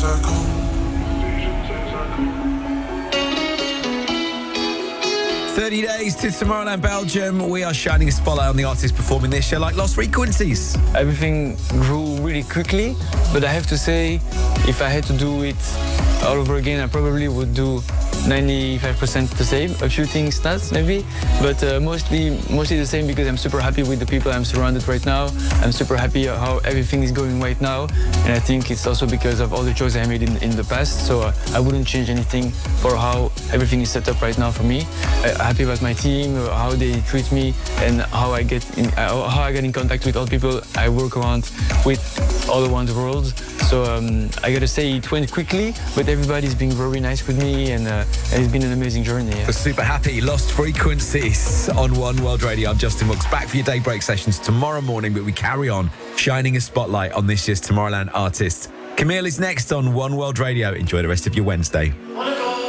30 days to Tomorrowland, Belgium. We are shining a spotlight on the artists performing this year, like Lost Frequencies. Everything grew really quickly, but I have to say, if I had to do it all over again, I probably would do 95% the same. A few things not, maybe, but mostly the same, because I'm super happy with the people I'm surrounded right now. I'm super happy how everything is going right now, and I think it's also because of all the choices I made in the past, so I wouldn't change anything for how everything is set up right now for me. I'm happy about my team, how they treat me, and how I get in contact with all the people I work around with all around the world. So I gotta say, it went quickly, but everybody's been very nice with me, and it's been an amazing journey. Yeah. We're super happy. Lost Frequencies on One World Radio. I'm Justin Wilkes, back for your daybreak sessions tomorrow morning, but we carry on shining a spotlight on this year's Tomorrowland artists. Camille is next on One World Radio. Enjoy the rest of your Wednesday.